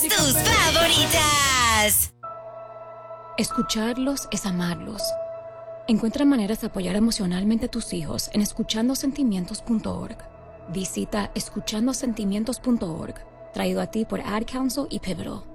tus favoritas. Escucharlos es amarlos. Encuentra maneras de apoyar emocionalmente a tus hijos en escuchandosentimientos.org. Visita escuchandosentimientos.org, traído a ti por Ad Council y Pivotal.